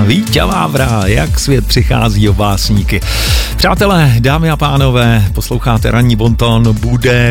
Víťa Vávra, jak svět přichází o básníky. Přátelé, dámy a pánové, posloucháte Ranní bonton, bude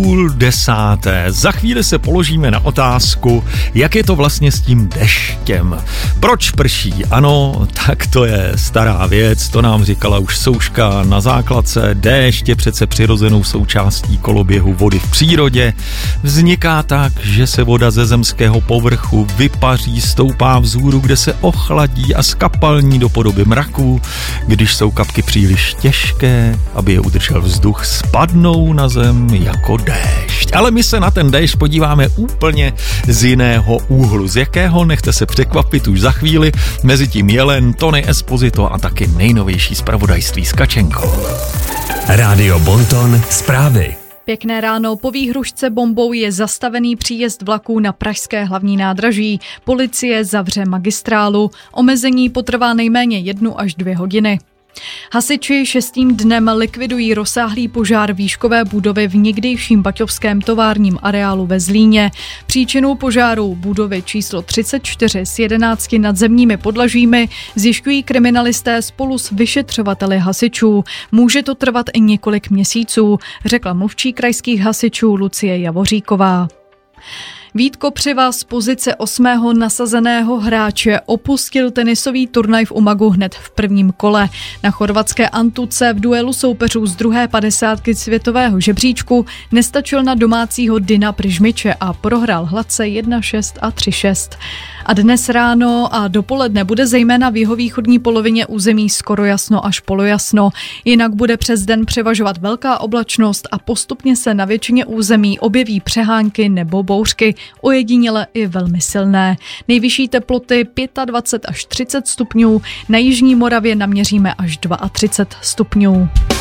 9:30. Za chvíli se položíme na otázku, jak je to vlastně s tím deštěm. Proč prší? Ano, tak to je stará věc, to nám říkala už Souška na základce. Déšť je přece přirozenou součástí koloběhu vody v přírodě. Vzniká tak, že se voda ze zemského povrchu vypaří, stoupá vzhůru, kde se ochladí a skapalní do podoby mraků. Když jsou kapky příliš těžké, aby je udržel vzduch, spadnou na zem jako déšť. Ale my se na ten déšť podíváme úplně z jiného úhlu. Z jakého? Nechte se překvapit už za chvíli. Mezitím Jelen, Tony Esposito a taky nejnovější zpravodajství s Kačenkou. Rádio Bonton zprávy. Pěkné ráno, po výhrušce bombou je zastavený příjezd vlaků na pražské hlavní nádraží. Policie zavře magistrálu. Omezení potrvá nejméně 1 až 2 hodiny. Hasiči 6. dnem likvidují rozsáhlý požár výškové budovy v někdejším baťovském továrním areálu ve Zlíně. Příčinou požáru budovy číslo 34 s 11 nadzemními podlažími zjišťují kriminalisté spolu s vyšetřovateli hasičů. Může to trvat i několik měsíců, řekla mluvčí krajských hasičů Lucie Javoříková. Vít Kopřiva z pozice 8. nasazeného hráče opustil tenisový turnaj v Umagu hned v prvním kole. Na chorvatské Antuce v duelu soupeřů z druhé 50 světového žebříčku nestačil na domácího Dina Pryžmiče a prohrál hladce 1-6 a 3-6. A dnes ráno a dopoledne bude zejména v jihovýchodní polovině území skoro jasno až polojasno. Jinak bude přes den převažovat velká oblačnost a postupně se na většině území objeví přehánky nebo bouřky, ojediněle i velmi silné. Nejvyšší teploty 25 až 30 stupňů, na jižní Moravě naměříme až 32 stupňů.